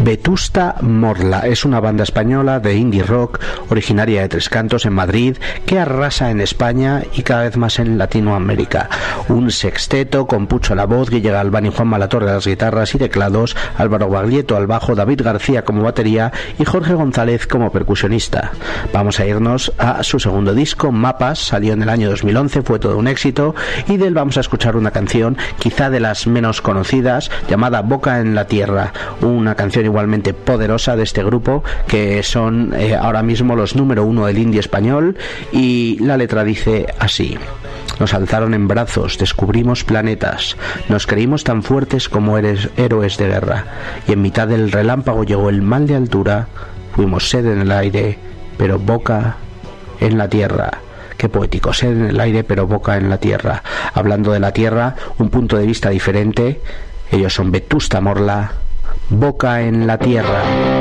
Vetusta Morla es una banda española de indie rock originaria de Tres Cantos en Madrid que arrasa en España y cada vez más en Latinoamérica. Un sexteto con Pucho a la voz, Guille Galván y Juan Malatorre a las guitarras y teclados, Álvaro Baglietto al bajo, David García como batería y Jorge González como percusionista. Vamos a irnos a su segundo disco, Mapas, salió en el año 2011, fue todo un éxito y de él vamos a escuchar una canción quizá de las menos conocidas llamada Boca en la Tierra, una canción igualmente poderosa de este grupo que son ahora mismo los número 1 del indie español, y la letra dice así: nos alzaron en brazos, descubrimos planetas, nos creímos tan fuertes como héroes de guerra, y en mitad del relámpago llegó el mal de altura, fuimos sed en el aire, pero boca en la tierra. Qué poético, sed en el aire pero boca en la tierra. Hablando de la tierra, un punto de vista diferente. Ellos son Vetusta Morla, Boca en la Tierra.